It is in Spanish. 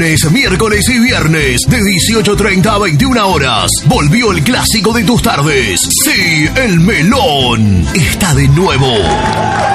lunes, miércoles y viernes de 18:30 a 21 horas. Volvió el clásico de tus tardes. Sí, el melón está de nuevo.